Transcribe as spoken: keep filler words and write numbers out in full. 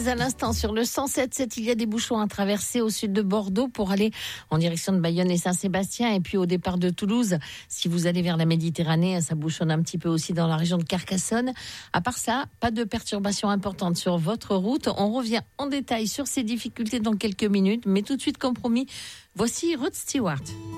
à l'instant sur le cent sept virgule sept. Il y a des bouchons à traverser au sud de Bordeaux pour aller en direction de Bayonne et Saint-Sébastien. Et puis au départ de Toulouse, si vous allez vers la Méditerranée, ça bouchonne un petit peu aussi dans la région de Carcassonne. À part ça, pas de perturbations importantes sur votre route. On revient en détail sur ces difficultés dans quelques minutes. Mais tout de suite, compromis, voici Rod Stewart.